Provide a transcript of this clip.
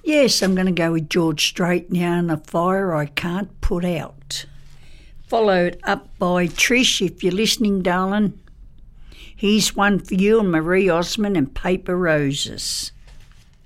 Yes, I'm going to go with George Strait now, and a fire I can't put out. Followed up by Trish, if you're listening, darling. Here's one for you and Marie Osmond and Paper Roses.